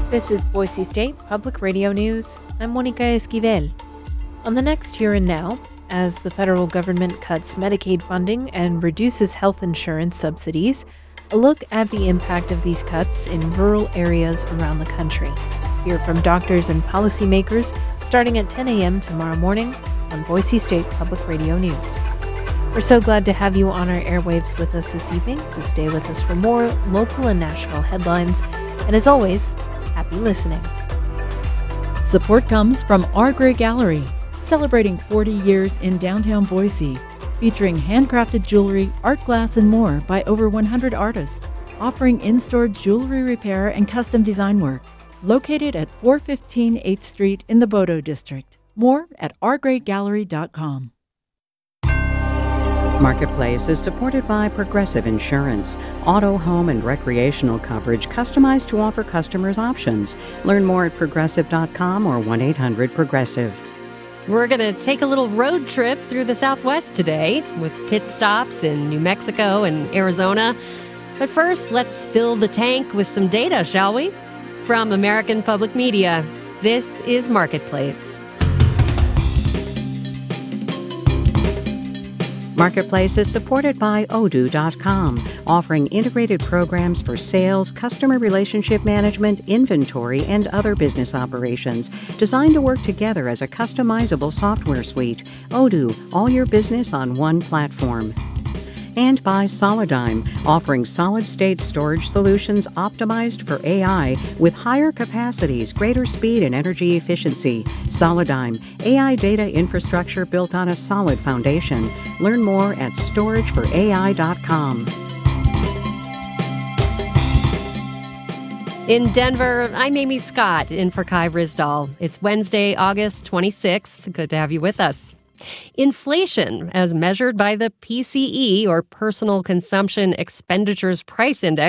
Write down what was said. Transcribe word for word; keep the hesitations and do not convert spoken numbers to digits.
This is Boise State Public Radio News. I'm Monica Esquivel. On the next Here and Now, as the federal government cuts Medicaid funding and reduces health insurance subsidies, a look at the impact of these cuts in rural areas around the country. Hear from doctors and policymakers starting at ten a.m. tomorrow morning on Boise State Public Radio News. We're so glad to have you on our airwaves with us this evening, so stay with us for more local and national headlines. And as always, happy listening. Support comes from Our Gray Gallery, celebrating forty years in downtown Boise, featuring handcrafted jewelry, art glass, and more by over one hundred artists, offering in-store jewelry repair and custom design work. Located at four fifteen eighth Street in the Bodo District. More at our gray gallery dot com. Marketplace is supported by Progressive Insurance, auto, home, and recreational coverage customized to offer customers options. Learn more at progressive dot com or one eight hundred progressive. We're going to take a little road trip through the Southwest today with pit stops in New Mexico and Arizona. But first, let's fill the tank with some data, shall we? From American Public Media, this is Marketplace. Marketplace is supported by odoo dot com, offering integrated programs for sales, customer relationship management, inventory, and other business operations, designed to work together as a customizable software suite. Odoo, all your business on one platform. And by Solidigm, offering solid-state storage solutions optimized for A I with higher capacities, greater speed, and energy efficiency. Solidigm, A I data infrastructure built on a solid foundation. Learn more at storage for A I dot com. In Denver, I'm Amy Scott, in for Kai Risdal. It's Wednesday, August twenty-sixth. Good to have you with us. Inflation, as measured by the P C E, or Personal Consumption Expenditures Price Index,